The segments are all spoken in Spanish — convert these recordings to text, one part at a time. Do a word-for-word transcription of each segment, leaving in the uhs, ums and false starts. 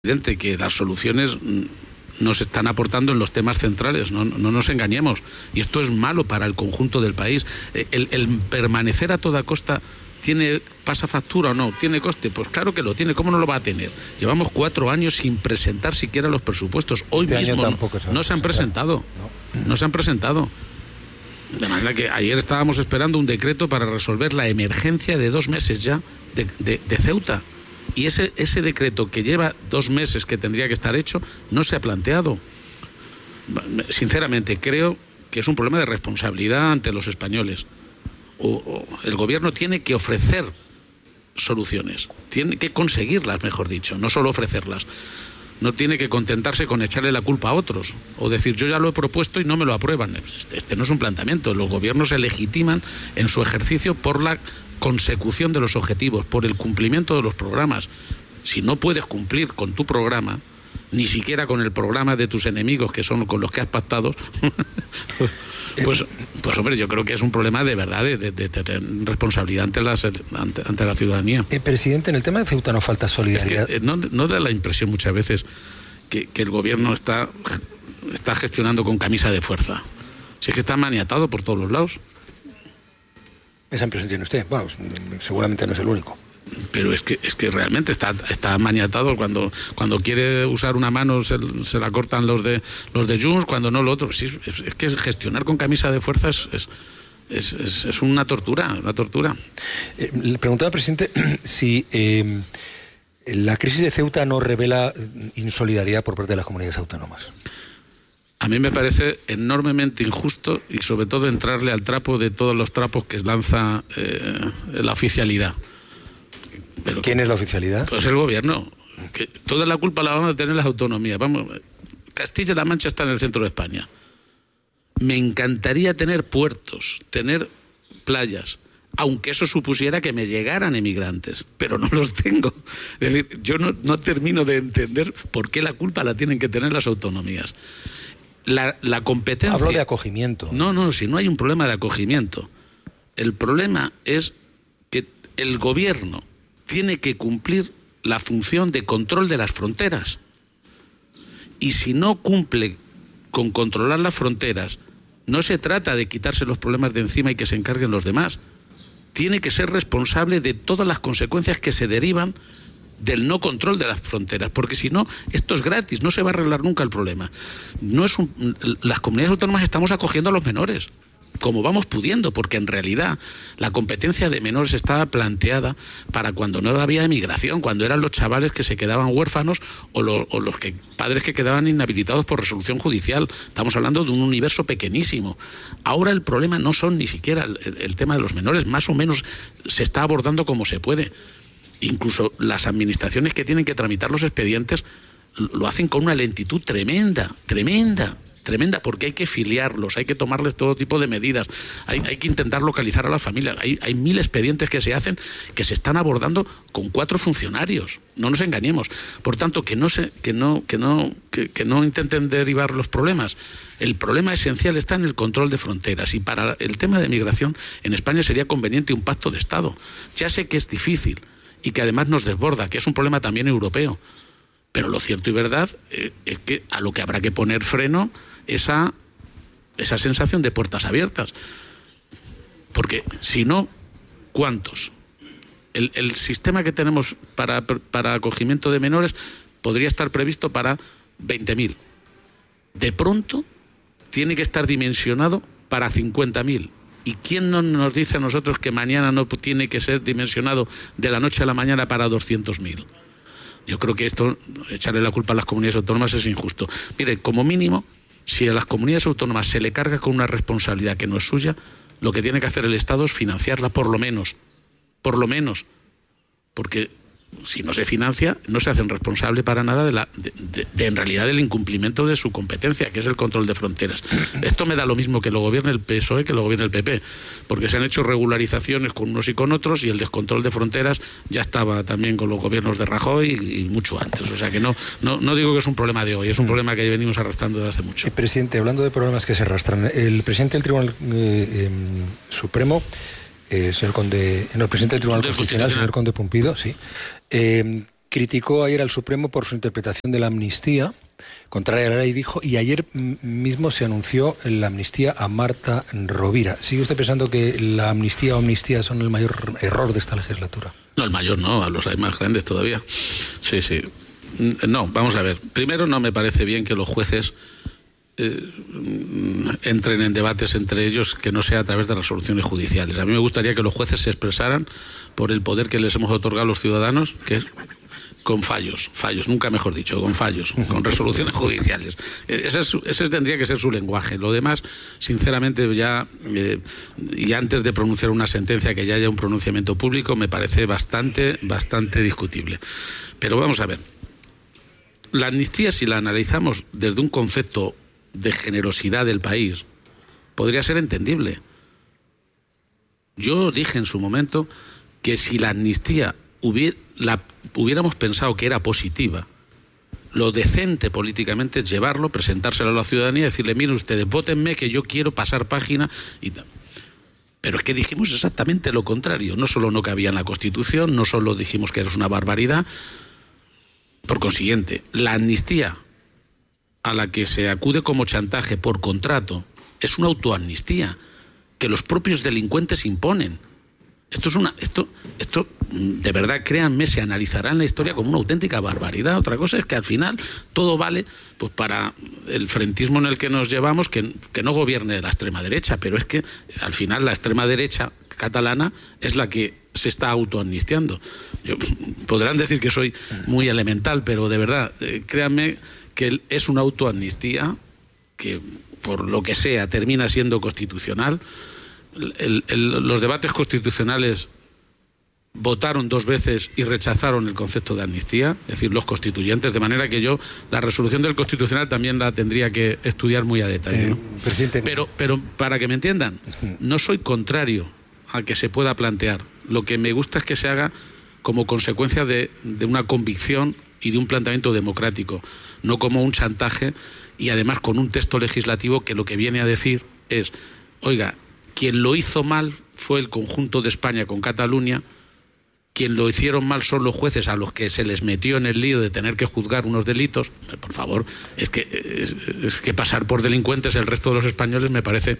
evidente que las soluciones nos están aportando en los temas centrales, no, no nos engañemos, y esto es malo para el conjunto del país. El, el permanecer a toda costa tiene pasa factura o no, tiene coste, pues claro que lo tiene, ¿cómo no lo va a tener? Llevamos cuatro años sin presentar siquiera los presupuestos, hoy este mismo no, no se han presentado, no. no se han presentado. De manera que ayer estábamos esperando un decreto para resolver la emergencia de dos meses ya de, de, de Ceuta. Y ese, ese decreto que lleva dos meses que tendría que estar hecho, no se ha planteado. Sinceramente, creo que es un problema de responsabilidad ante los españoles. O, o el gobierno tiene que ofrecer soluciones, tiene que conseguirlas, mejor dicho, no solo ofrecerlas. No tiene que contentarse con echarle la culpa a otros o decir yo ya lo he propuesto y no me lo aprueban. Este, este no es un planteamiento. Los gobiernos se legitiman en su ejercicio por la consecución de los objetivos, por el cumplimiento de los programas. Si no puedes cumplir con tu programa, ni siquiera con el programa de tus enemigos, que son con los que has pactado, pues, pues hombre, yo creo que es un problema de verdad de, de, de tener responsabilidad ante, las, ante, ante la ciudadanía. Eh, presidente, en el tema de Ceuta no falta solidaridad. Es que, no, no da la impresión muchas veces que, que el gobierno está, está gestionando con camisa de fuerza. Si es que está maniatado por todos los lados. Esa impresión tiene usted. Bueno, seguramente no es el único. Pero es que es que realmente está está maniatado. Cuando cuando quiere usar una mano se, se la cortan los de los de Junts, cuando no lo otro. Sí, es, es que gestionar con camisa de fuerza es es, es, es, es una tortura, una tortura. Eh, le preguntaba, presidente, si eh, la crisis de Ceuta no revela insolidaridad por parte de las comunidades autónomas. A mí me parece enormemente injusto y sobre todo entrarle al trapo de todos los trapos que lanza eh, la oficialidad. Pero, ¿quién es la oficialidad? Pues el gobierno. Que toda la culpa la van a tener las autonomías. Vamos, Castilla-La Mancha está en el centro de España. Me encantaría tener puertos, tener playas, aunque eso supusiera que me llegaran emigrantes, pero no los tengo. Es decir, yo no, no termino de entender por qué la culpa la tienen que tener las autonomías. La, la competencia... Hablo de acogimiento. No, no, si no hay un problema de acogimiento. El problema es que el gobierno tiene que cumplir la función de control de las fronteras. Y si no cumple con controlar las fronteras, no se trata de quitarse los problemas de encima y que se encarguen los demás. Tiene que ser responsable de todas las consecuencias que se derivan del no control de las fronteras, porque si no, esto es gratis, no se va a arreglar nunca el problema. No es un, las comunidades autónomas estamos acogiendo a los menores, como vamos pudiendo, porque en realidad la competencia de menores estaba planteada para cuando no había emigración, cuando eran los chavales que se quedaban huérfanos o, lo, o los que, padres que quedaban inhabilitados por resolución judicial. Estamos hablando de un universo pequeñísimo. Ahora el problema no son ni siquiera el, el tema de los menores, más o menos se está abordando como se puede. Incluso las administraciones que tienen que tramitar los expedientes lo hacen con una lentitud tremenda, tremenda, tremenda, porque hay que filiarlos, hay que tomarles todo tipo de medidas, hay, hay que intentar localizar a las familias. Hay, hay mil expedientes que se hacen que se están abordando con cuatro funcionarios, no nos engañemos. Por tanto, que no se, que no, que no, que, que no intenten derivar los problemas. El problema esencial está en el control de fronteras, y para el tema de migración en España sería conveniente un pacto de Estado. Ya sé que es difícil y que además nos desborda, que es un problema también europeo. Pero lo cierto y verdad eh, es que a lo que habrá que poner freno esa, esa sensación de puertas abiertas. Porque si no, ¿cuántos? El, el sistema que tenemos para, para acogimiento de menores podría estar previsto para veinte mil. De pronto tiene que estar dimensionado para cincuenta mil. ¿Y quién no nos dice a nosotros que mañana no tiene que ser dimensionado de la noche a la mañana para doscientos mil? Yo creo que esto, echarle la culpa a las comunidades autónomas es injusto. Mire, como mínimo, si a las comunidades autónomas se le carga con una responsabilidad que no es suya, lo que tiene que hacer el Estado es financiarla por lo menos. Por lo menos. Porque si no se financia, no se hacen responsable para nada de, la, de, de, de en realidad del incumplimiento de su competencia, que es el control de fronteras. Esto me da lo mismo que lo gobierne el P S O E que lo gobierne el P P, porque se han hecho regularizaciones con unos y con otros, y el descontrol de fronteras ya estaba también con los gobiernos de Rajoy y, y mucho antes. O sea que no, no, no digo que es un problema de hoy, es un problema que venimos arrastrando desde hace mucho. Eh, presidente, hablando de problemas que se arrastran, el presidente del Tribunal eh, eh, Supremo, Eh, señor Conde, no, el presidente del Tribunal Constitucional, señor Conde Pumpido, sí, eh, criticó ayer al Supremo por su interpretación de la amnistía, contraria a la ley, dijo, y ayer mismo se anunció la amnistía a Marta Rovira. ¿Sigue usted pensando que la amnistía o amnistía son el mayor error de esta legislatura? No, el mayor no, a los hay más grandes todavía. Sí, sí. No, vamos a ver. Primero, no me parece bien que los jueces eh, entren en debates entre ellos que no sea a través de resoluciones judiciales. A mí me gustaría que los jueces se expresaran por el poder que les hemos otorgado a los ciudadanos, que es con fallos, fallos, nunca mejor dicho, con fallos, con resoluciones judiciales. Ese, es, ese tendría que ser su lenguaje. Lo demás, sinceramente, ya eh, y antes de pronunciar una sentencia, que ya haya un pronunciamiento público, me parece bastante, bastante discutible. Pero vamos a ver. La amnistía, si la analizamos desde un concepto de generosidad del país, podría ser entendible. Yo dije en su momento que si la amnistía hubiera, la, hubiéramos pensado que era positiva, lo decente políticamente es llevarlo, presentárselo a la ciudadanía y decirle, miren ustedes, vótenme que yo quiero pasar página y tal. Pero es que dijimos exactamente lo contrario. No solo no cabía en la Constitución, no solo dijimos que era una barbaridad. Por consiguiente, la amnistía a la que se acude como chantaje por contrato es una autoamnistía que los propios delincuentes imponen. Esto es una, esto, esto de verdad, créanme, se analizará en la historia como una auténtica barbaridad. Otra cosa es que al final todo vale pues para el frentismo en el que nos llevamos, que, que no gobierne la extrema derecha, pero es que al final la extrema derecha catalana es la que se está autoamnistiando. Yo, podrán decir que soy muy elemental, pero de verdad, eh, créanme que es una autoamnistía que, por lo que sea, termina siendo constitucional. El, el, los debates constitucionales votaron dos veces y rechazaron el concepto de amnistía, es decir, los constituyentes, de manera que yo la resolución del Constitucional también la tendría que estudiar muy a detalle, ¿no? eh, presidente... pero, pero para que me entiendan, no soy contrario a que se pueda plantear. Lo que me gusta es que se haga como consecuencia de, de una convicción y de un planteamiento democrático, no como un chantaje, y además con un texto legislativo que lo que viene a decir es, oiga, quien lo hizo mal fue el conjunto de España con Cataluña, quien lo hicieron mal son los jueces a los que se les metió en el lío de tener que juzgar unos delitos. Por favor, es que, es, es que pasar por delincuentes el resto de los españoles me parece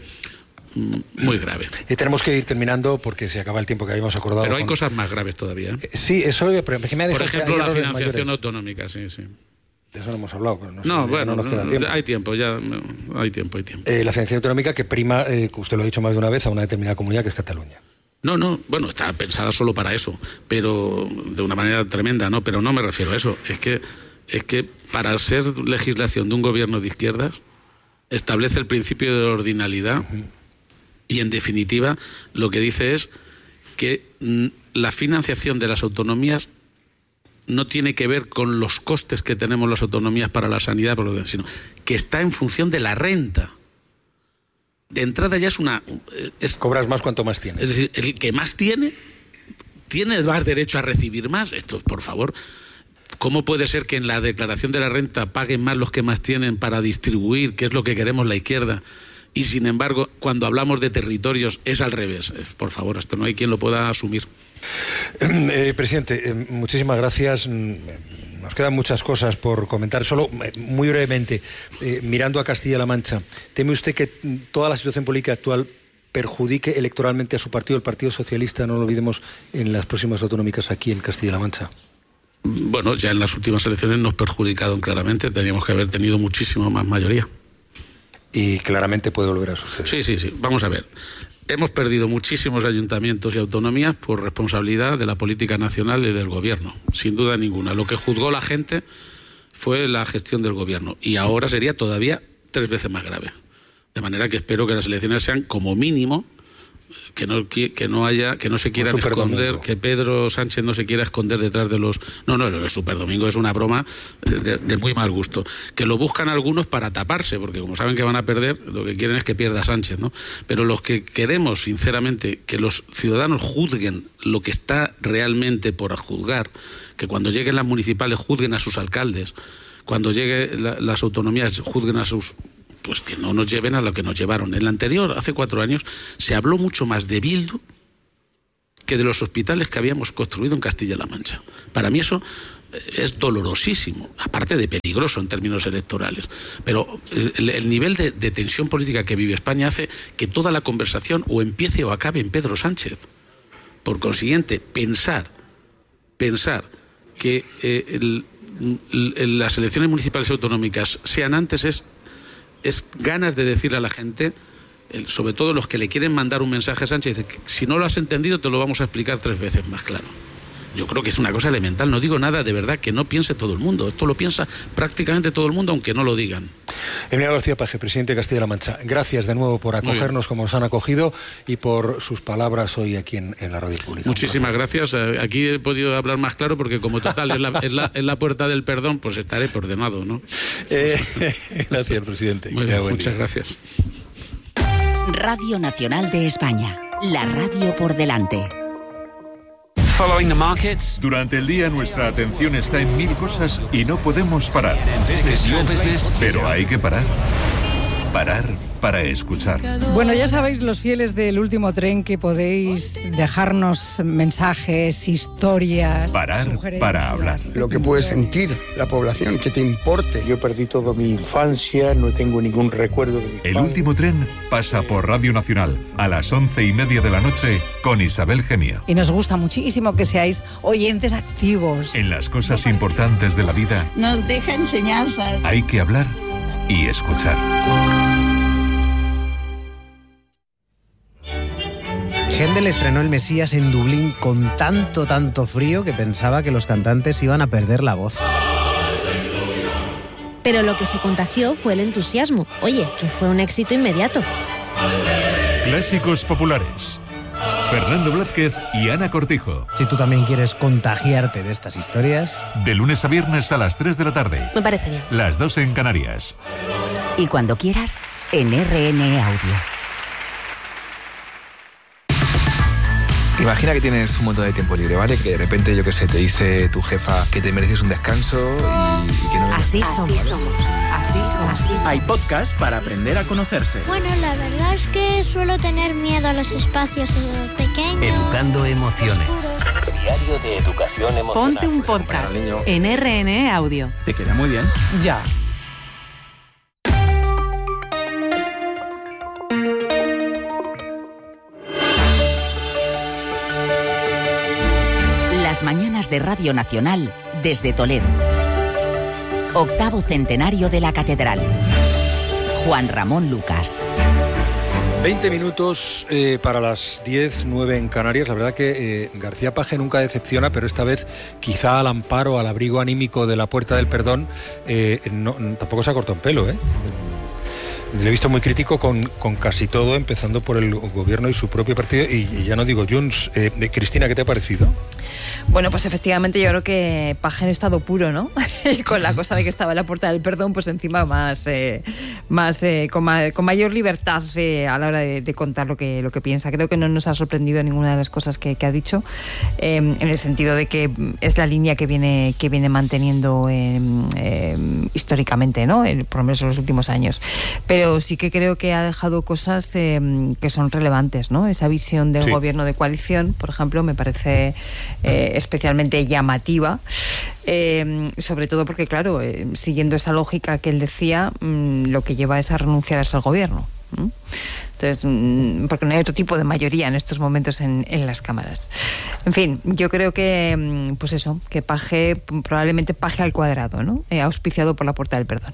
muy grave. Y tenemos que ir terminando porque se acaba el tiempo que habíamos acordado. Pero hay con... cosas más graves todavía, ¿eh? Sí, eso pero me ha Por ejemplo, la financiación autonómica, sí, sí. De eso no hemos hablado. Pero no, no sé, bueno, no nos queda tiempo. hay tiempo, ya hay tiempo, hay tiempo. Eh, la financiación autonómica que prima, eh, usted lo ha dicho más de una vez, a una determinada comunidad que es Cataluña. No, no, bueno, está pensada solo para eso, pero de una manera tremenda, ¿no? Pero no me refiero a eso. Es que, es que para ser legislación de un gobierno de izquierdas, establece el principio de ordinalidad. Uh-huh. Y, en definitiva, lo que dice es que la financiación de las autonomías no tiene que ver con los costes que tenemos las autonomías para la sanidad, sino que está en función de la renta. De entrada ya es una... Es, Cobras más cuanto más tienes. Es decir, el que más tiene, tiene más derecho a recibir más. Esto, por favor... ¿Cómo puede ser que en la declaración de la renta paguen más los que más tienen para distribuir, que es lo que queremos la izquierda? Y sin embargo, cuando hablamos de territorios es al revés. Por favor, esto no hay quien lo pueda asumir. Eh, presidente, eh, muchísimas gracias. Nos quedan muchas cosas por comentar. Solo, eh, muy brevemente, eh, mirando a Castilla-La Mancha, ¿teme usted que toda la situación política actual perjudique electoralmente a su partido, el Partido Socialista, no lo olvidemos, en las próximas autonómicas aquí en Castilla-La Mancha? Bueno, ya en las últimas elecciones nos perjudicaron claramente. Teníamos que haber tenido muchísimo más mayoría. Y claramente puede volver a suceder. Sí, sí, sí. Vamos a ver. Hemos perdido muchísimos ayuntamientos y autonomías por responsabilidad de la política nacional y del gobierno, sin duda ninguna. Lo que juzgó la gente fue la gestión del gobierno y ahora sería todavía tres veces más grave. De manera que espero que las elecciones sean como mínimo que no que no haya que no se quieran esconder, que Pedro Sánchez no se quiera esconder detrás de los... No, no, el Superdomingo es una broma de, de muy mal gusto. Que lo buscan algunos para taparse, porque como saben que van a perder, lo que quieren es que pierda Sánchez, ¿no? Pero los que queremos, sinceramente, que los ciudadanos juzguen lo que está realmente por juzgar, que cuando lleguen las municipales juzguen a sus alcaldes, cuando lleguen la, las autonomías juzguen a sus... pues que no nos lleven a lo que nos llevaron. En el anterior, hace cuatro años, se habló mucho más de Bildu que de los hospitales que habíamos construido en Castilla-La Mancha. Para mí eso es dolorosísimo, aparte de peligroso en términos electorales. Pero el, el nivel de, de tensión política que vive España hace que toda la conversación o empiece o acabe en Pedro Sánchez. Por consiguiente, pensar, pensar que eh, el, el, las elecciones municipales y autonómicas sean antes es, es ganas de decirle a la gente, el, sobre todo los que le quieren mandar un mensaje a Sánchez, que si no lo has entendido te lo vamos a explicar tres veces más claro. Yo creo que es una cosa elemental, no digo nada de verdad que no piense todo el mundo, esto lo piensa prácticamente todo el mundo, aunque no lo digan. Emiliano García Paje, presidente de Castilla-La Mancha, gracias de nuevo por acogernos como nos han acogido y por sus palabras hoy aquí en, en la radio pública. Muchísimas gracias, aquí he podido hablar más claro porque como total es la, es la, es la puerta del perdón, pues estaré ordenado, ¿no? Eh, gracias, presidente. Muy bien, muchas gracias. Radio Nacional de España, la radio por delante. Durante el día nuestra atención está en mil cosas y no podemos parar. Pero hay que parar. Parar para escuchar. Bueno, ya sabéis, los fieles del Último Tren, que podéis dejarnos mensajes, historias, parar para hablar. Lo que puede sentir la población, que te importe. Yo perdí toda mi infancia, no tengo ningún recuerdo de mi El padre. Último Tren pasa por Radio Nacional a las once y media de la noche con Isabel Gemio. Y nos gusta muchísimo que seáis oyentes activos. En las cosas importantes de la vida nos deja enseñanzas. Hay que hablar y escuchar. Händel estrenó El Mesías en Dublín con tanto, tanto frío que pensaba que los cantantes iban a perder la voz. Pero lo que se contagió fue el entusiasmo. Oye, que fue un éxito inmediato. Clásicos populares. Fernando Blázquez y Ana Cortijo. Si tú también quieres contagiarte de estas historias... De lunes a viernes a las tres de la tarde. Me parece bien. Las dos en Canarias. Y cuando quieras, en R N E Audio. Imagina que tienes un montón de tiempo libre, ¿vale? Que de repente, yo qué sé, te dice tu jefa que te mereces un descanso y, y que no... Así somos. Así somos. Así somos. Así somos. Hay podcast para aprender a conocerse. Bueno, la verdad es que suelo tener miedo a los espacios pequeños. Educando emociones. Diario de educación emocional. Ponte un podcast en R N E Audio. Te queda muy bien. Ya. Las mañanas de Radio Nacional desde Toledo. Octavo centenario de la Catedral. Juan Ramón Lucas. veinte minutos eh, para las diez, nueve en Canarias. La verdad que eh, García Paje nunca decepciona, pero esta vez quizá al amparo, al abrigo anímico de la Puerta del Perdón, eh, no, tampoco se ha cortado un pelo, ¿eh? Le he visto muy crítico con, con casi todo, empezando por el gobierno y su propio partido, y, y ya no digo Junts. Eh, de Cristina, ¿qué te ha parecido? Bueno, pues efectivamente yo creo que Paje en estado puro, ¿no? Y con la cosa de que estaba en la Puerta del Perdón, pues encima más, eh, más, eh, con, ma con mayor libertad eh, a la hora de, de contar lo que, lo que piensa. Creo que no nos ha sorprendido ninguna de las cosas que, que ha dicho, eh, en el sentido de que es la línea que viene, que viene manteniendo eh, eh, históricamente, ¿no? El, por lo menos en los últimos años. Pero Pero sí que creo que ha dejado cosas eh, que son relevantes, ¿no? Esa visión del sí. gobierno de coalición, por ejemplo, me parece eh, especialmente llamativa, eh, sobre todo porque, claro, eh, siguiendo esa lógica que él decía, mmm, lo que lleva es a renunciar a ser gobierno. ¿Mm? Entonces, mmm, porque no hay otro tipo de mayoría en estos momentos en, en las cámaras. En fin, yo creo que, pues eso, que Paje, probablemente Paje al cuadrado, ¿no? Eh, auspiciado por la Puerta del Perdón.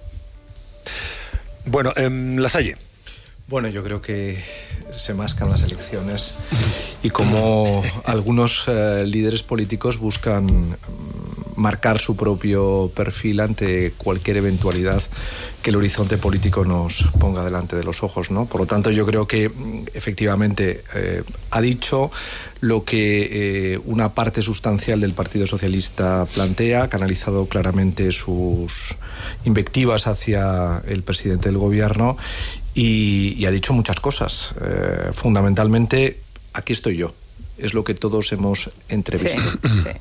Bueno, eh, Lasalle. Bueno, yo creo que se mascan las elecciones y como algunos eh, líderes políticos buscan marcar su propio perfil ante cualquier eventualidad que el horizonte político nos ponga delante de los ojos, ¿no? Por lo tanto, yo creo que efectivamente eh, ha dicho lo que eh, una parte sustancial del Partido Socialista plantea, ha canalizado claramente sus invectivas hacia el presidente del gobierno y, y ha dicho muchas cosas. Eh, fundamentalmente, aquí estoy yo. Es lo que todos hemos entrevisto. Sí, sí.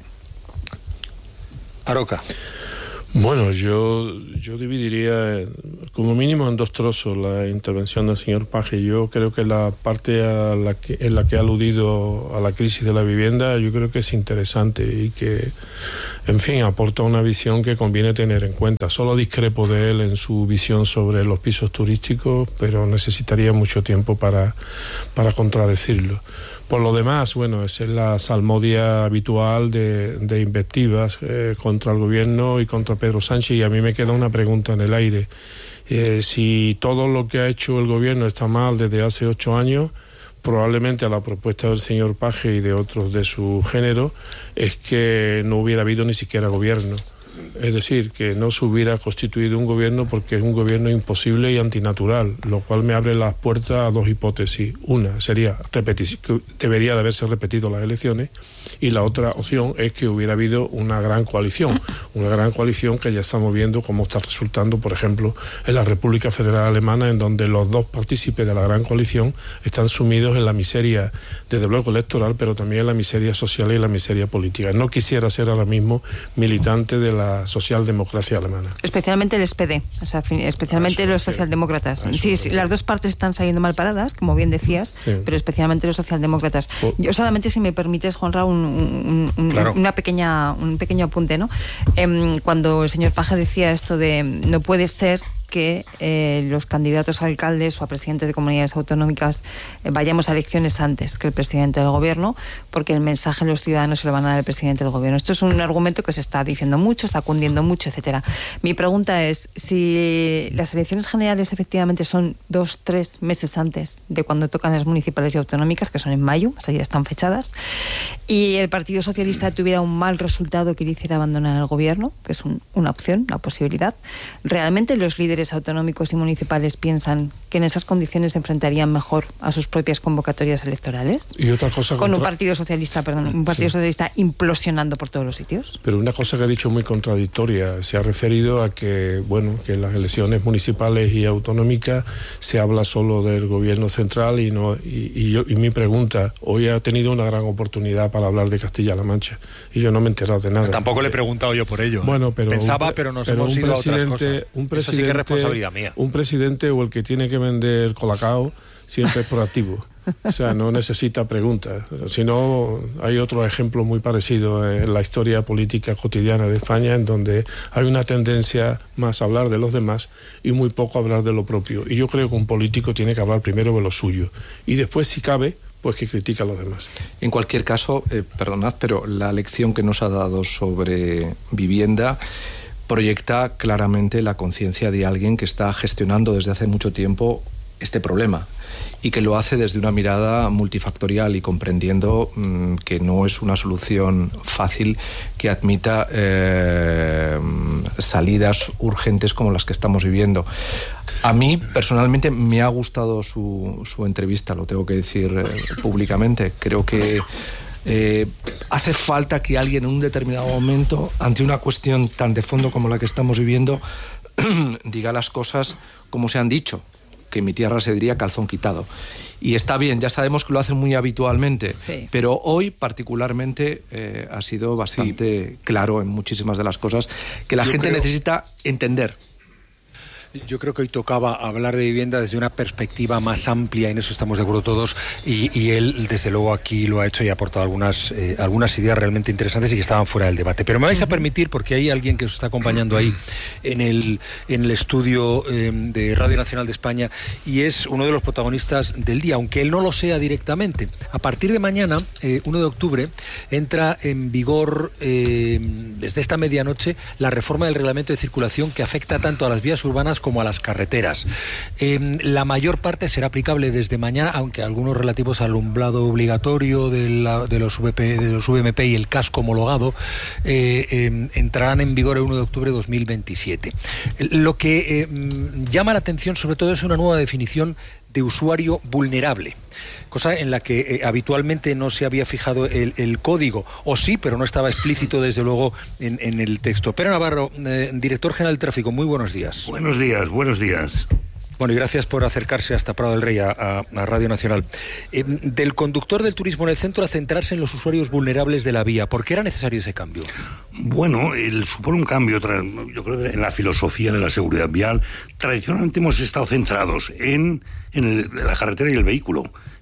Aroca. Bueno, yo, yo dividiría como mínimo en dos trozos la intervención del señor Paje. Yo creo que la parte a la que, en la que ha aludido a la crisis de la vivienda, yo creo que es interesante y que en fin, aporta una visión que conviene tener en cuenta. Solo discrepo de él en su visión sobre los pisos turísticos, pero necesitaría mucho tiempo para, para contradecirlo. Por lo demás, bueno, esa es la salmodia habitual de, de invectivas eh, contra el gobierno y contra Pedro Sánchez, y a mí me queda una pregunta en el aire. Eh, si todo lo que ha hecho el gobierno está mal desde hace ocho años, probablemente a la propuesta del señor Paje y de otros de su género es que no hubiera habido ni siquiera gobierno. Es decir, que no se hubiera constituido un gobierno porque es un gobierno imposible y antinatural, lo cual me abre las puertas a dos hipótesis. Una sería repetir, que debería de haberse repetido las elecciones, y la otra opción es que hubiera habido una gran coalición, una gran coalición que ya estamos viendo cómo está resultando, por ejemplo, en la República Federal Alemana, en donde los dos partícipes de la gran coalición están sumidos en la miseria, desde luego electoral, pero también en la miseria social y la miseria política. No quisiera ser ahora mismo militante de la socialdemocracia alemana. Especialmente el S P D, o sea, especialmente los socialdemócratas. Sí, sí, las dos partes están saliendo mal paradas, como bien decías, sí, pero especialmente los socialdemócratas. Oh. Yo solamente, si me permites, Juanra, un, un, un, claro. una pequeña, un pequeño apunte, ¿no? Eh, cuando el señor Paje decía esto de no puede ser que eh, los candidatos a alcaldes o a presidentes de comunidades autonómicas eh, vayamos a elecciones antes que el presidente del gobierno, porque el mensaje a los ciudadanos se lo van a dar al presidente del gobierno. Esto es un argumento que se está diciendo mucho, está cundiendo mucho, etcétera. Mi pregunta es, si las elecciones generales efectivamente son dos, tres meses antes de cuando tocan las municipales y autonómicas, que son en mayo, o sea, ya están fechadas, y el Partido Socialista tuviera un mal resultado que le hiciera abandonar el gobierno, que es un, una opción, una posibilidad, ¿realmente los líderes autonómicos y municipales piensan que en esas condiciones se enfrentarían mejor a sus propias convocatorias electorales? Y otra cosa con contra... un partido socialista, perdón, un partido sí. socialista implosionando por todos los sitios. Pero una cosa que ha dicho muy contradictoria, se ha referido a que, bueno, que en las elecciones municipales y autonómicas se habla solo del gobierno central y no y, y yo y mi pregunta, hoy ha tenido una gran oportunidad para hablar de Castilla-La Mancha y yo no me he enterado de nada. Pero tampoco le he preguntado yo por ello. Bueno, pero pensaba, un, pero nos pero hemos un ido a otras cosas. Un presidente, Eso sí que es responsabilidad mía. Un presidente o el que tiene que vender colacao siempre es proactivo. O sea, no necesita preguntas. Si no, hay otro ejemplo muy parecido en la historia política cotidiana de España, en donde hay una tendencia más a hablar de los demás y muy poco a hablar de lo propio. Y yo creo que un político tiene que hablar primero de lo suyo y después, si cabe, pues que critica a los demás. En cualquier caso, eh, perdonad, pero la lección que nos ha dado sobre vivienda proyecta claramente la conciencia de alguien que está gestionando desde hace mucho tiempo este problema y que lo hace desde una mirada multifactorial y comprendiendo mmm, que no es una solución fácil que admita eh, salidas urgentes como las que estamos viviendo. A mí, personalmente, me ha gustado su, su entrevista, lo tengo que decir eh, públicamente. Creo que Eh, hace falta que alguien en un determinado momento, ante una cuestión tan de fondo como la que estamos viviendo, diga las cosas como se han dicho, que en mi tierra se diría calzón quitado. Y está bien, ya sabemos que lo hacen muy habitualmente, sí. pero hoy particularmente eh, ha sido bastante sí. claro en muchísimas de las cosas que la Yo gente creo... necesita entender. Yo creo que hoy tocaba hablar de vivienda desde una perspectiva más amplia, y en eso estamos de acuerdo todos, y, y él desde luego aquí lo ha hecho y ha aportado algunas, eh, algunas ideas realmente interesantes y que estaban fuera del debate. Pero me vais a permitir, porque hay alguien que os está acompañando ahí en el, en el estudio eh, de Radio Nacional de España, y es uno de los protagonistas del día, aunque él no lo sea directamente. A partir de mañana, eh, uno de octubre, entra en vigor eh, desde esta medianoche la reforma del reglamento de circulación que afecta tanto a las vías urbanas como a las carreteras. Eh, la mayor parte será aplicable desde mañana, aunque algunos relativos al alumbrado obligatorio de, la, de, los V P, de los V M P y el casco homologado eh, eh, entrarán en vigor el uno de octubre de dos mil veintisiete. Lo que eh, llama la atención sobre todo es una nueva definición de usuario vulnerable, cosa en la que eh, habitualmente no se había fijado el, el código, o sí, pero no estaba explícito desde luego en, en el texto. Pere Navarro, eh, director general de tráfico, muy buenos días. Buenos días, buenos días. Bueno, y gracias por acercarse hasta Prado del Rey, a, a, a Radio Nacional. Eh, del conductor del turismo en el centro a centrarse en los usuarios vulnerables de la vía, ¿por qué era necesario ese cambio? Bueno, el, supone un cambio, yo creo, en la filosofía de la seguridad vial. Tradicionalmente hemos estado centrados en, en, el, en la carretera y el vehículo.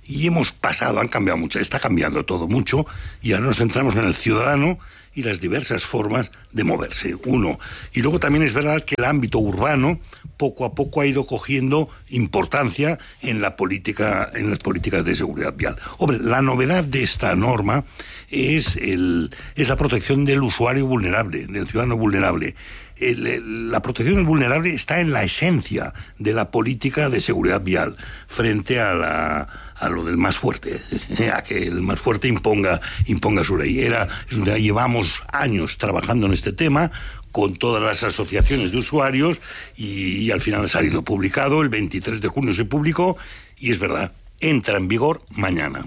Y hemos pasado, han cambiado mucho, está cambiando todo mucho, y ahora nos centramos en el ciudadano y las diversas formas de moverse, uno. Y luego también es verdad que el ámbito urbano poco a poco ha ido cogiendo importancia en la política, en las políticas de seguridad vial. Hombre, la novedad de esta norma es, el, es la protección del usuario vulnerable, del ciudadano vulnerable. El, el, la protección del vulnerable está en la esencia de la política de seguridad vial frente a la a lo del más fuerte, eh, a que el más fuerte imponga imponga su ley. Era, es una, llevamos años trabajando en este tema con todas las asociaciones de usuarios y, y al final ha salido publicado, el veintitrés de junio se publicó y es verdad, entra en vigor mañana.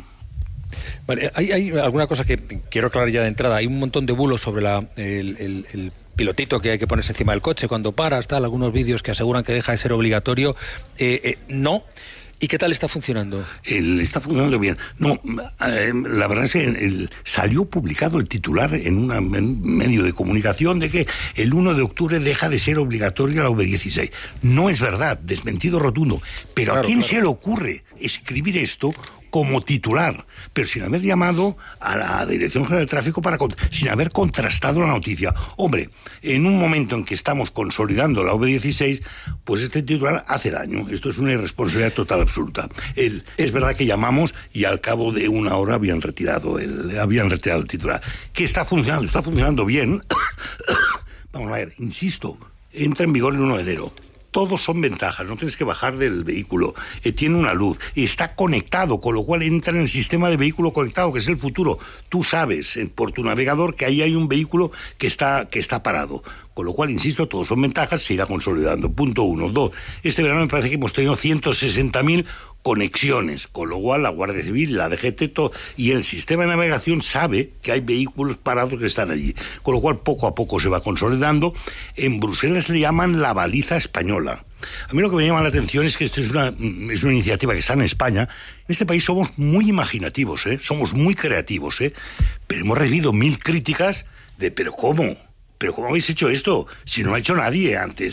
Vale, hay, hay alguna cosa que quiero aclarar ya de entrada. Hay un montón de bulos sobre la, el, el, el pilotito que hay que ponerse encima del coche cuando paras, tal, algunos vídeos que aseguran que deja de ser obligatorio. Eh, eh, no. ¿Y qué tal está funcionando? El, está funcionando bien. No, eh, la verdad es que el, salió publicado el titular en un medio de comunicación de que el uno de octubre deja de ser obligatoria la V dieciséis. No es verdad, desmentido rotundo. Pero claro, ¿a quién claro. se le ocurre escribir esto como titular, pero sin haber llamado a la Dirección General de Tráfico, para sin haber contrastado la noticia? Hombre, en un momento en que estamos consolidando la V dieciséis, pues este titular hace daño. Esto es una irresponsabilidad total absoluta. El, es verdad que llamamos y al cabo de una hora habían retirado el, habían retirado el titular. ¿Qué está funcionando? Está funcionando bien. Vamos a ver, insisto, entra en vigor el uno de enero. Todos son ventajas, no tienes que bajar del vehículo, eh, tiene una luz, está conectado, con lo cual entra en el sistema de vehículo conectado, que es el futuro. Tú sabes eh, por tu navegador que ahí hay un vehículo que está, que está parado. Con lo cual, insisto, todos son ventajas, se irá consolidando. Punto uno. Dos, este verano me parece que hemos tenido ciento sesenta mil conexiones, con lo cual la Guardia Civil, la D G T todo, y el sistema de navegación sabe que hay vehículos parados que están allí, con lo cual poco a poco se va consolidando. En Bruselas le llaman la baliza española. A mí lo que me llama la atención es que esta es una, es una iniciativa que está en España. En este país somos muy imaginativos, ¿eh? Somos muy creativos, ¿eh? Pero hemos recibido mil críticas de ¿pero cómo? ¿Pero cómo habéis hecho esto? Si no ha hecho nadie antes.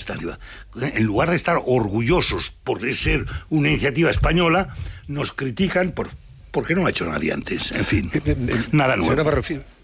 En lugar de estar orgullosos por ser una iniciativa española, nos critican por, por qué no ha hecho nadie antes. En fin, nada nuevo. Navarro,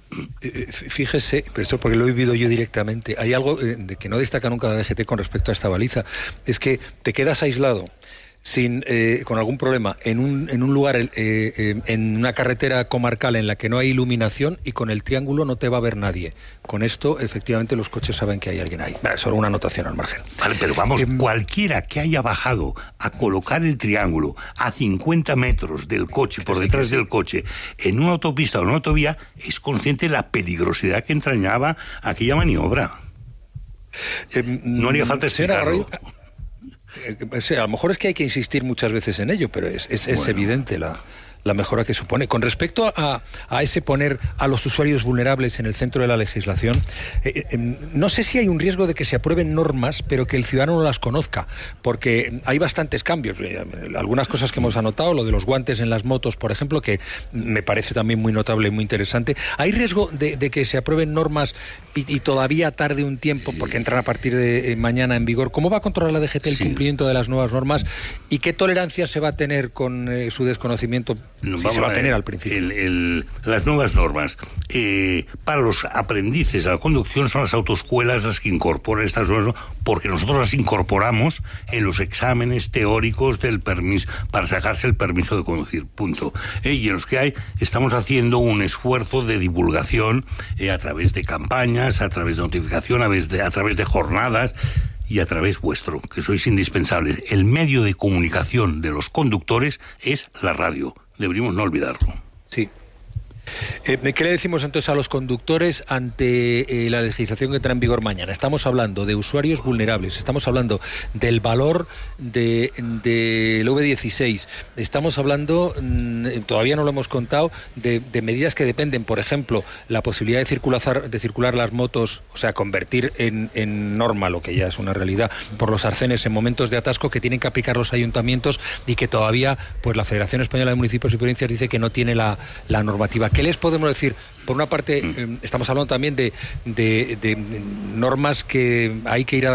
fíjese, pero esto porque lo he vivido yo directamente, hay algo de que no destaca nunca la D G T con respecto a esta baliza, es que te quedas aislado sin eh, con algún problema en un, en un lugar, eh, eh, en una carretera comarcal en la que no hay iluminación, y con el triángulo no te va a ver nadie. Con esto, efectivamente, los coches saben que hay alguien ahí. Vale, solo una anotación al margen. Vale, pero vamos, eh, cualquiera que haya bajado a colocar el triángulo a cincuenta metros del coche, por detrás del coche, en una autopista o en una autovía, es consciente de la peligrosidad que entrañaba aquella maniobra. Eh, no haría falta explicarlo. O sea, a lo mejor es que hay que insistir muchas veces en ello, pero es, es, es bueno. evidente la, la mejora que supone. Con respecto a, a ese poner a los usuarios vulnerables en el centro de la legislación, eh, eh, no sé si hay un riesgo de que se aprueben normas, pero que el ciudadano no las conozca, porque hay bastantes cambios. Eh, algunas cosas que hemos anotado, lo de los guantes en las motos, por ejemplo, que me parece también muy notable y muy interesante. ¿Hay riesgo de, de que se aprueben normas y, y todavía tarde un tiempo, porque entran a partir de eh, mañana en vigor? ¿Cómo va a controlar la D G T el sí. cumplimiento de las nuevas normas? ¿Y qué tolerancia se va a tener con eh, su desconocimiento? No, sí, se va a tener al principio. El, el, las nuevas normas eh, para los aprendices a la conducción son las autoescuelas las que incorporan estas normas, porque nosotros las incorporamos en los exámenes teóricos del permiso para sacarse el permiso de conducir, punto. Eh, y en los que hay, estamos haciendo un esfuerzo de divulgación eh, a través de campañas, a través de notificación, a través de, a través de jornadas y a través vuestro, que sois indispensables. El medio de comunicación de los conductores es la radio. Deberíamos no olvidarlo. Sí. Eh, ¿Qué le decimos entonces a los conductores ante eh, la legislación que entra en vigor mañana? Estamos hablando de usuarios vulnerables, estamos hablando del valor del de, de V dieciséis, estamos hablando, mmm, todavía no lo hemos contado, de, de medidas que dependen, por ejemplo, la posibilidad de circular, de circular las motos, o sea, convertir en, en norma, lo que ya es una realidad, por los arcenes en momentos de atasco que tienen que aplicar los ayuntamientos y que todavía pues la Federación Española de Municipios y Provincias dice que no tiene la, la normativa. ¿Qué les podemos decir? Por una parte, eh, estamos hablando también de, de, de normas que hay que ir a dar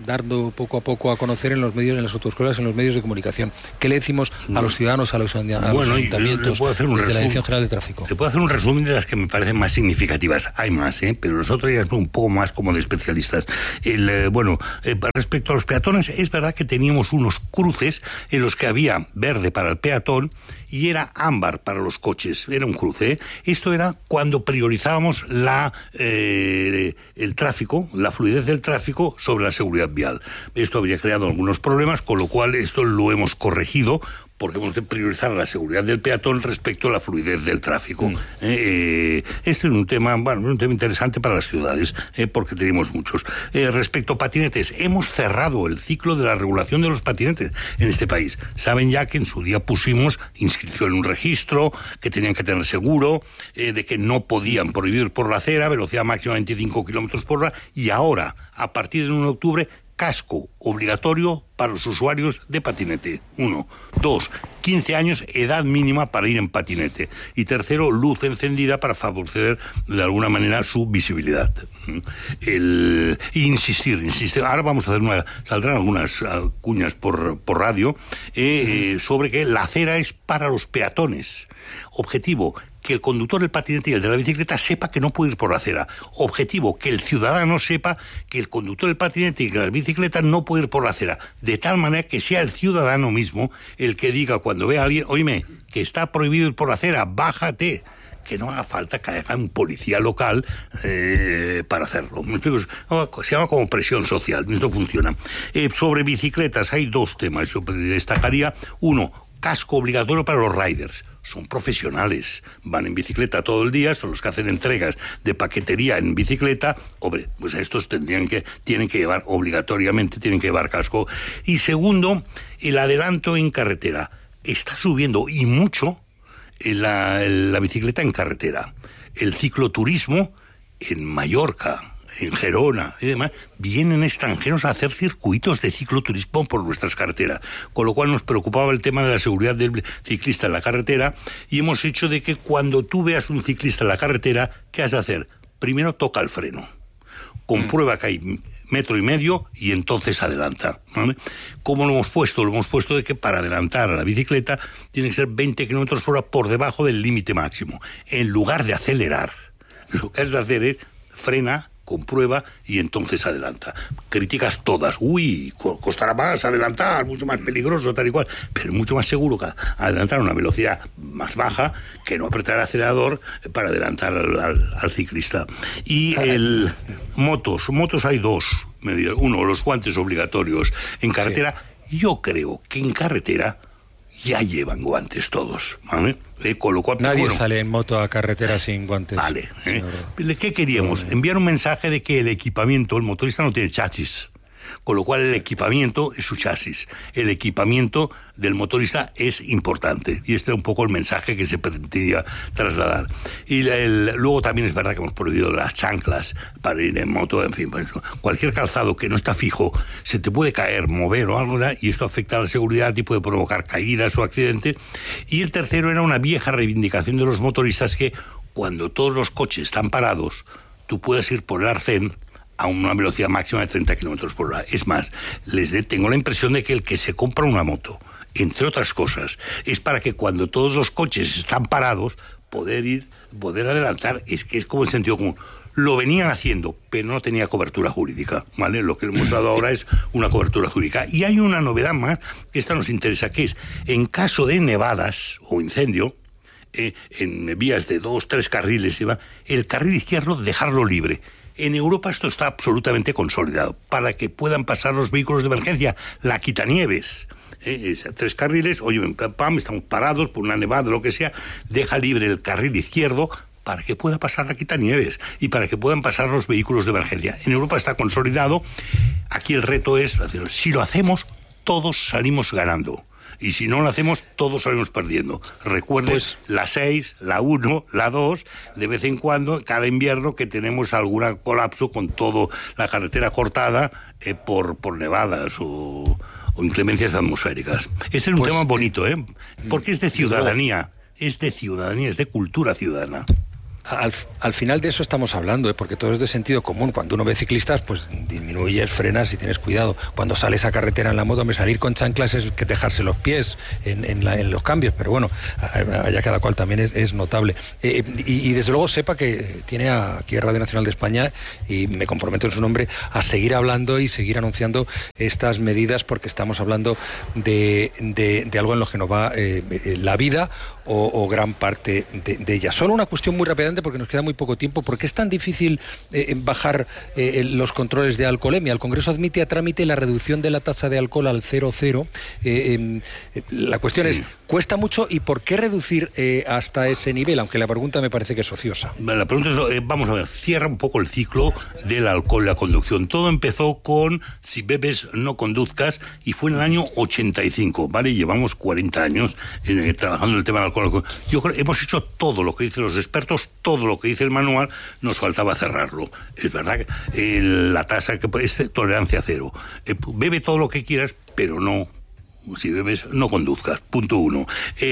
dando poco a poco a conocer en los medios, en las autoescuelas, en los medios de comunicación. ¿Qué le decimos a los ciudadanos, a los, a los bueno, ayuntamientos, desde resumen, la Dirección General de Tráfico? Te puedo hacer un resumen de las que me parecen más significativas. Hay más, ¿eh? Pero los otros ya son un poco más como de especialistas. El, eh, bueno, eh, respecto a los peatones, es verdad que teníamos unos cruces en los que había verde para el peatón y era ámbar para los coches. Era un cruce, ¿eh? Esto era cuando priorizábamos la, eh, el tráfico, la fluidez del tráfico sobre la seguridad vial. Esto habría creado algunos problemas, con lo cual esto lo hemos corregido, porque hemos de priorizar la seguridad del peatón respecto a la fluidez del tráfico. Mm. Eh, este es un tema, bueno, un tema interesante para las ciudades, eh, porque tenemos muchos. Eh, respecto a patinetes, hemos cerrado el ciclo de la regulación de los patinetes en este país. Saben ya que en su día pusimos inscripción en un registro, que tenían que tener seguro, eh, de que no podían prohibir por la acera, velocidad máxima veinticinco kilómetros por hora, y ahora, a partir del uno de octubre, casco obligatorio para los usuarios de patinete. Uno. Dos. quince años, edad mínima para ir en patinete. Y tercero, luz encendida para favorecer de alguna manera su visibilidad. El, insistir, insistir. Ahora vamos a hacer una... Saldrán algunas cuñas por, por radio eh, sobre que la acera es para los peatones. Objetivo, que el conductor del patinete y el de la bicicleta sepa que no puede ir por la acera. Objetivo, que el ciudadano sepa que el conductor del patinete y de la bicicleta no puede ir por la acera. De tal manera que sea el ciudadano mismo el que diga cuando ve a alguien, oíme, que está prohibido ir por la acera, bájate. Que no haga falta que haya un policía local eh, para hacerlo. ¿Me explico? Se llama como presión social. Esto funciona. Eh, sobre bicicletas hay dos temas. Yo destacaría. Uno, casco obligatorio para los riders. Son profesionales, van en bicicleta todo el día, son los que hacen entregas de paquetería en bicicleta. Hombre, pues a estos tendrían que, tienen que llevar, obligatoriamente tienen que llevar casco. Y segundo, el adelanto en carretera. Está subiendo, y mucho, la, la bicicleta en carretera. El cicloturismo en Mallorca, en Gerona y demás, vienen extranjeros a hacer circuitos de cicloturismo por nuestras carreteras, con lo cual nos preocupaba el tema de la seguridad del ciclista en la carretera, y hemos hecho de que cuando tú veas un ciclista en la carretera, ¿qué has de hacer? Primero toca el freno, comprueba que hay metro y medio y entonces adelanta, ¿vale? ¿Cómo lo hemos puesto? Lo hemos puesto de que para adelantar a la bicicleta tiene que ser veinte kilómetros por hora por debajo del límite máximo. En lugar de acelerar, lo que has de hacer es frena, comprueba y entonces adelanta. Críticas todas. Uy, costará más adelantar, mucho más peligroso, tal y cual. Pero es mucho más seguro que adelantar a una velocidad más baja que no apretar el acelerador para adelantar al, al, al ciclista. Y el motos. Motos hay dos medidas. Uno, los guantes obligatorios en carretera. Sí. Yo creo que en carretera ya llevan guantes todos, ¿vale? Eh, con lo cual, nadie bueno, sale en moto a carretera sin guantes. Vale. ¿eh? ¿Qué queríamos? Enviar un mensaje de que el equipamiento, el motorista no tiene chasis, con lo cual el equipamiento es su chasis. El equipamiento del motorista es importante, y este era un poco el mensaje que se pretendía trasladar. Y el, luego también es verdad que hemos prohibido las chanclas para ir en moto, en fin, pues, cualquier calzado que no está fijo se te puede caer, mover o algo, ¿verdad? Y esto afecta a la seguridad y puede provocar caídas o accidentes. Y el tercero era una vieja reivindicación de los motoristas, que cuando todos los coches están parados, tú puedes ir por el arcén a una velocidad máxima de treinta kilómetros por hora. Es más, les de, tengo la impresión de que el que se compra una moto, entre otras cosas, es para que cuando todos los coches están parados, poder ir, poder adelantar. Es que es como el sentido común. Lo venían haciendo, pero no tenía cobertura jurídica, ¿vale? Lo que le hemos dado ahora es una cobertura jurídica. Y hay una novedad más, que esta nos interesa, que es, en caso de nevadas o incendio, eh, en vías de dos, tres carriles, el carril izquierdo dejarlo libre. En Europa esto está absolutamente consolidado, para que puedan pasar los vehículos de emergencia, la quitanieves. Eh, tres carriles, oye, pam, estamos parados por una nevada, lo que sea, deja libre el carril izquierdo para que pueda pasar la quitanieves y para que puedan pasar los vehículos de emergencia. En Europa está consolidado. Aquí el reto es, si lo hacemos, todos salimos ganando. Y si no lo hacemos, todos salimos perdiendo. Recuerden, pues, la seis, la uno, la dos, de vez en cuando, cada invierno que tenemos algún colapso con toda la carretera cortada eh, por, por nevadas o, o inclemencias atmosféricas. Este es un pues, tema bonito, ¿eh? Porque es de ciudadanía, es de ciudadanía, es de cultura ciudadana. Al, al final de eso estamos hablando, ¿eh? Porque todo es de sentido común. Cuando uno ve ciclistas, pues disminuyes, frenas y tienes cuidado. Cuando sales a carretera en la moto, me salir con chanclas es que dejarse los pies en, en, la, en los cambios, pero bueno, allá cada cual también es, es notable. Eh, y, y desde luego sepa que tiene aquí Radio Nacional de España, y me comprometo en su nombre, a seguir hablando y seguir anunciando estas medidas, porque estamos hablando de, de, de algo en lo que nos va eh, la vida o, o gran parte de, de ella. Solo una cuestión muy rápida, porque nos queda muy poco tiempo. ¿Por qué es tan difícil eh, bajar eh, los controles de alcoholemia? El Congreso admite a trámite la reducción de la tasa de alcohol al cero cero. Eh, eh, la cuestión sí. es, ¿cuesta mucho y por qué reducir eh, hasta ese nivel? Aunque la pregunta me parece que es ociosa. La pregunta es, eh, vamos a ver, cierra un poco el ciclo del alcohol y la conducción. Todo empezó con si bebes no conduzcas, y fue en el año ochenta y cinco, ¿vale? Llevamos cuarenta años eh, trabajando en el tema del alcohol. Yo creo que hemos hecho todo lo que dicen los expertos, todo lo que dice el manual, nos faltaba cerrarlo. Es verdad que eh, la tasa que es tolerancia cero. Eh, bebe todo lo que quieras, pero no, si bebes, no conduzcas. Punto uno.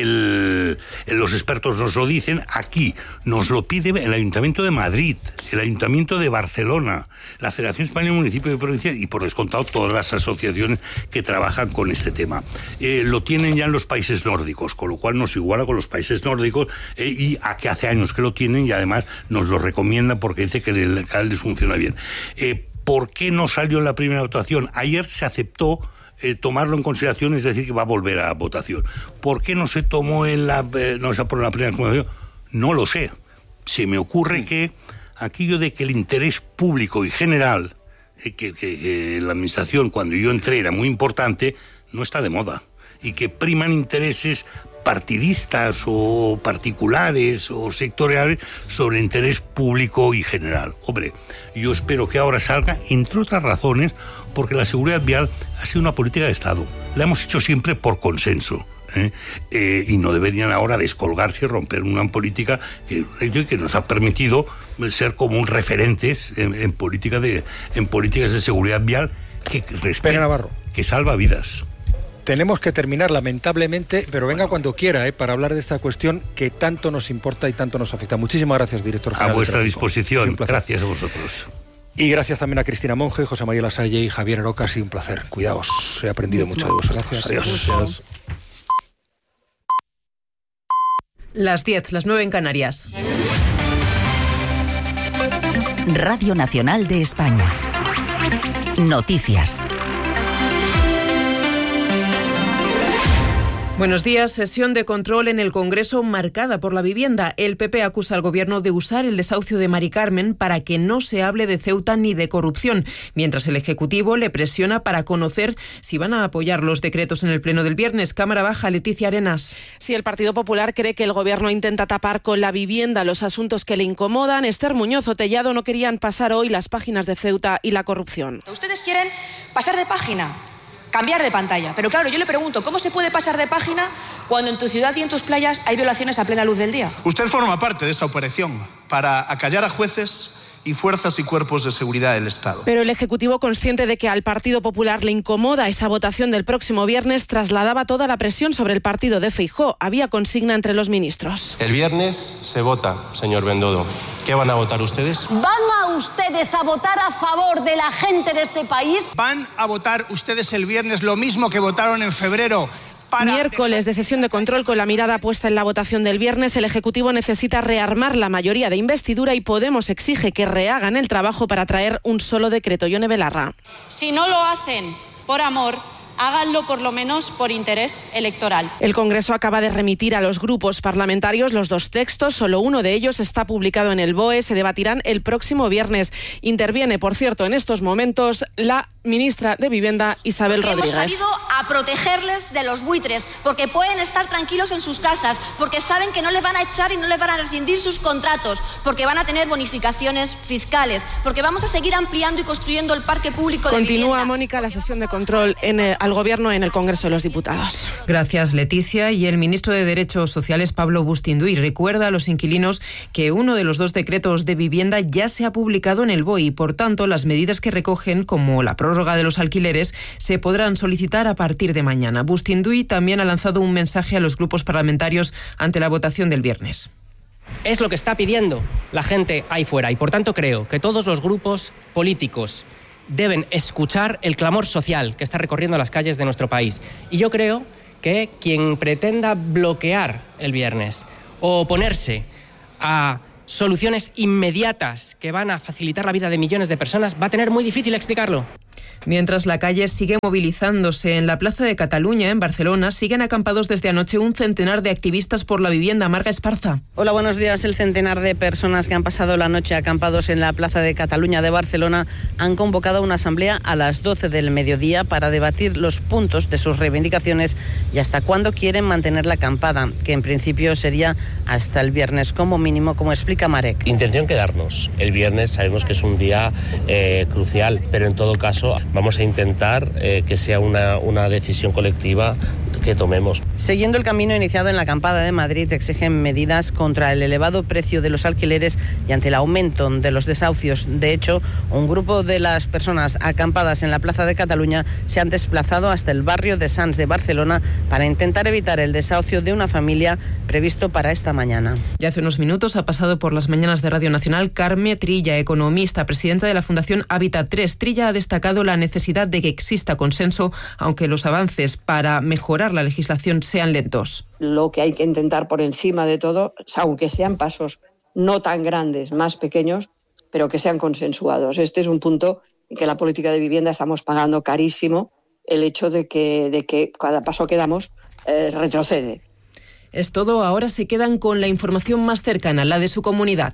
El, los expertos nos lo dicen, aquí nos lo pide el Ayuntamiento de Madrid, el Ayuntamiento de Barcelona, la Federación Española de Municipios y Provincias, y por descontado todas las asociaciones que trabajan con este tema. Eh, lo tienen ya en los países nórdicos, con lo cual nos iguala con los países nórdicos, eh, y a que hace años que lo tienen, y además nos lo recomiendan porque dice que el, cada vez les funciona bien. Eh, ¿Por qué no salió en la primera votación? Ayer se aceptó Eh, tomarlo en consideración, es decir, que va a volver a votación. ¿Por qué no se tomó en la, eh, no se aprobó en la primera votación? No lo sé. Se me ocurre que aquello de que el interés público y general, eh, que, que, que la administración cuando yo entré era muy importante, no está de moda, y que priman intereses partidistas o particulares o sectoriales sobre el interés público y general. Hombre, yo espero que ahora salga, entre otras razones, porque la seguridad vial ha sido una política de Estado. La hemos hecho siempre por consenso. ¿eh? Eh, y no deberían ahora descolgarse y romper una política que, que nos ha permitido ser como un referentes en, en, política de, en políticas de seguridad vial que, respeta, que salva vidas. Tenemos que terminar, lamentablemente, pero venga cuando quiera, ¿eh? para hablar de esta cuestión que tanto nos importa y tanto nos afecta. Muchísimas gracias, director general. A vuestra disposición. Gracias a vosotros. Y gracias también a Cristina Monge, José María Lasalle y Javier Aroca. Ha sido un placer. Cuidaos. He aprendido mucho de vosotros. Gracias. Adiós. Gracias. Las diez, las nueve en Canarias. Radio Nacional de España. Noticias. Buenos días. Sesión de control en el Congreso marcada por la vivienda. El P P acusa al Gobierno de usar el desahucio de Mari Carmen para que no se hable de Ceuta ni de corrupción, mientras el Ejecutivo le presiona para conocer si van a apoyar los decretos en el Pleno del viernes. Cámara Baja, Leticia Arenas. Sí, el Partido Popular cree que el Gobierno intenta tapar con la vivienda los asuntos que le incomodan. Esther Muñoz o Tellado no querían pasar hoy las páginas de Ceuta y la corrupción. Ustedes quieren pasar de página, cambiar de pantalla. Pero claro, yo le pregunto, ¿cómo se puede pasar de página cuando en tu ciudad y en tus playas hay violaciones a plena luz del día? Usted forma parte de esa operación para acallar a jueces y fuerzas y cuerpos de seguridad del Estado. Pero el Ejecutivo, consciente de que al Partido Popular le incomoda esa votación del próximo viernes, trasladaba toda la presión sobre el partido de Feijóo. Había consigna entre los ministros. El viernes se vota, señor Bendodo. ¿Qué van a votar ustedes? ¿Van a ustedes a votar a favor de la gente de este país? ¿Van a votar ustedes el viernes lo mismo que votaron en febrero? Miércoles de sesión de control con la mirada puesta en la votación del viernes. El Ejecutivo necesita rearmar la mayoría de investidura y Podemos exige que rehagan el trabajo para traer un solo decreto. Yone Belarra. Si no lo hacen por amor, háganlo por lo menos por interés electoral. El Congreso acaba de remitir a los grupos parlamentarios los dos textos. Solo uno de ellos está publicado en el B O E. Se debatirán el próximo viernes. Interviene, por cierto, en estos momentos la ministra de Vivienda, Isabel porque Rodríguez. Hemos salido a protegerles de los buitres, porque pueden estar tranquilos en sus casas, porque saben que no les van a echar y no les van a rescindir sus contratos, porque van a tener bonificaciones fiscales, porque vamos a seguir ampliando y construyendo el parque público de Continúa, vivienda. Mónica, la sesión de control en el, al Gobierno en el Congreso de los Diputados. Gracias, Leticia. Y el ministro de Derechos Sociales, Pablo Bustinduy, recuerda a los inquilinos que uno de los dos decretos de vivienda ya se ha publicado en el B O E y, por tanto, las medidas que recogen, como la prórroga de los alquileres, se podrán solicitar a partir de mañana. Bustinduy también ha lanzado un mensaje a los grupos parlamentarios ante la votación del viernes. Es lo que está pidiendo la gente ahí fuera y por tanto creo que todos los grupos políticos deben escuchar el clamor social que está recorriendo las calles de nuestro país. Y yo creo que quien pretenda bloquear el viernes o oponerse a soluciones inmediatas que van a facilitar la vida de millones de personas va a tener muy difícil explicarlo. Mientras la calle sigue movilizándose, en la Plaza de Cataluña, en Barcelona, siguen acampados desde anoche un centenar de activistas por la vivienda. Marga Esparza. Hola, buenos días. El centenar de personas que han pasado la noche acampados en la Plaza de Cataluña de Barcelona han convocado una asamblea a las doce del mediodía para debatir los puntos de sus reivindicaciones y hasta cuándo quieren mantener la acampada, que en principio sería hasta el viernes como mínimo, como explica Marek. Intención quedarnos. El viernes sabemos que es un día eh, crucial, pero en todo caso vamos a intentar eh, que sea una, una decisión colectiva que tomemos. Siguiendo el camino iniciado en la acampada de Madrid, exigen medidas contra el elevado precio de los alquileres y ante el aumento de los desahucios. De hecho, un grupo de las personas acampadas en la Plaza de Cataluña se han desplazado hasta el barrio de Sants de Barcelona para intentar evitar el desahucio de una familia previsto para esta mañana. Ya hace unos minutos ha pasado por las mañanas de Radio Nacional Carme Trilla, economista, presidenta de la Fundación Hábitat tres. Trilla ha destacado la necesidad de que exista consenso, aunque los avances para mejorar la legislación sean lentos. Lo que hay que intentar por encima de todo, aunque sean pasos no tan grandes, más pequeños, pero que sean consensuados. Este es un punto en que la política de vivienda estamos pagando carísimo, el hecho de que, de que cada paso que damos eh, retrocede. Es todo, ahora se quedan con la información más cercana, la de su comunidad.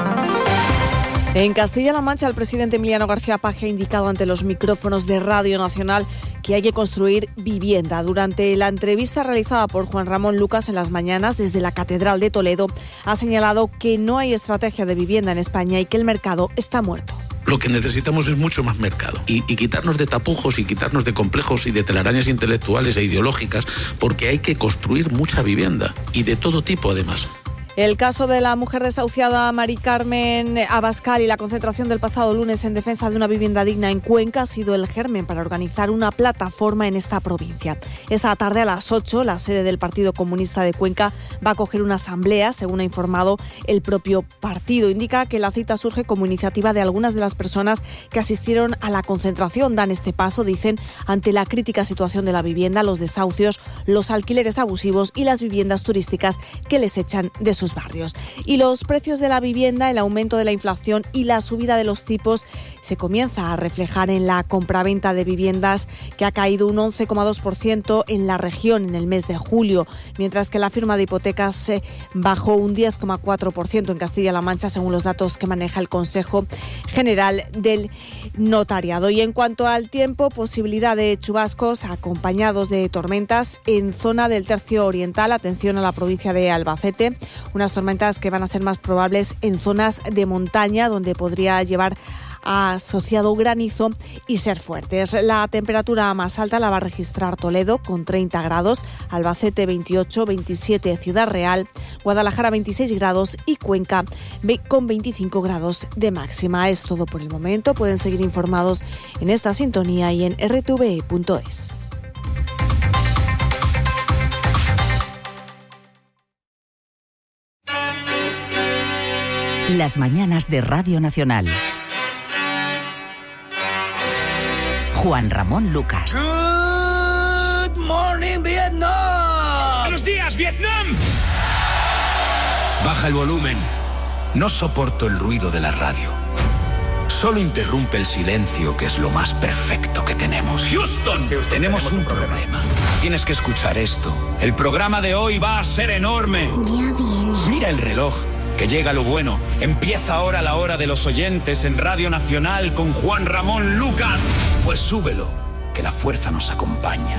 En Castilla-La Mancha, el presidente Emiliano García Paje ha indicado ante los micrófonos de Radio Nacional que hay que construir vivienda. Durante la entrevista realizada por Juan Ramón Lucas en las mañanas desde la Catedral de Toledo, ha señalado que no hay estrategia de vivienda en España y que el mercado está muerto. Lo que necesitamos es mucho más mercado y, y quitarnos de tapujos y quitarnos de complejos y de telarañas intelectuales e ideológicas, porque hay que construir mucha vivienda y de todo tipo además. El caso de la mujer desahuciada Mari Carmen Abascal y la concentración del pasado lunes en defensa de una vivienda digna en Cuenca ha sido el germen para organizar una plataforma en esta provincia. Esta tarde a las ocho, la sede del Partido Comunista de Cuenca va a acoger una asamblea, según ha informado el propio partido. Indica que la cita surge como iniciativa de algunas de las personas que asistieron a la concentración. Dan este paso, dicen, ante la crítica situación de la vivienda, los desahucios, los alquileres abusivos y las viviendas turísticas que les echan de sus barrios. Y los precios de la vivienda, el aumento de la inflación y la subida de los tipos se comienza a reflejar en la compraventa de viviendas, que ha caído un once coma dos por ciento en la región en el mes de julio, mientras que la firma de hipotecas se bajó un diez coma cuatro por ciento en Castilla-La Mancha, según los datos que maneja el Consejo General del Notariado. Y en cuanto al tiempo, posibilidad de chubascos acompañados de tormentas en zona del tercio oriental. Atención a la provincia de Albacete. Unas tormentas que van a ser más probables en zonas de montaña, donde podría llevar asociado granizo y ser fuertes. La temperatura más alta la va a registrar Toledo con treinta grados, Albacete veintiocho, veintisiete Ciudad Real, Guadalajara veintiséis grados y Cuenca con veinticinco grados de máxima. Es todo por el momento. Pueden seguir informados en esta sintonía y en r t v e punto es. Las mañanas de Radio Nacional. Juan Ramón Lucas. Good morning, Vietnam. Buenos días, Vietnam. Baja el volumen. No soporto el ruido de la radio. Solo interrumpe el silencio, que es lo más perfecto que tenemos. Houston, Houston tenemos, tenemos un problema. problema. Tienes que escuchar esto. El programa de hoy va a ser enorme. Ya viene. Mira el reloj, que llega lo bueno. Empieza ahora la hora de los oyentes en Radio Nacional con Juan Ramón Lucas. Pues súbelo, que la fuerza nos acompaña.